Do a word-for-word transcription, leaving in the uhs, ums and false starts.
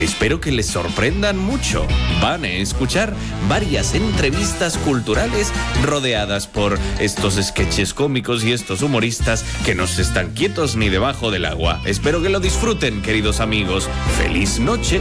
Espero que les sorprendan mucho. Van a escuchar varias entrevistas culturales rodeadas por estos sketches cómicos y estos humoristas que no se están quietos ni debajo del agua. Espero que lo disfruten, queridos amigos. ¡Feliz noche!